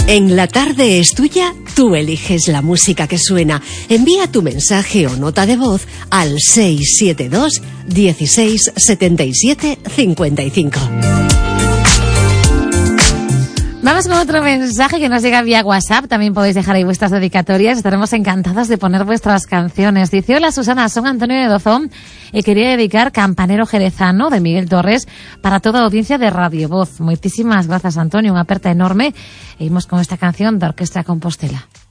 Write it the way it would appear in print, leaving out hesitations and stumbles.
En La Tarde es Tuya, tú eliges la música que suena. Envía tu mensaje o nota de voz al 672 16 77 55. Vamos con otro mensaje que nos llega vía WhatsApp. También podéis dejar ahí vuestras dedicatorias. Estaremos encantados de poner vuestras canciones. Dice: hola Susana, son Antonio de Dozón y quería dedicar Campanero Jerezano de Miguel Torres para toda audiencia de Radio Voz. Muchísimas gracias, Antonio, una aperta enorme. E imos con esta canción de Orquestra Compostela.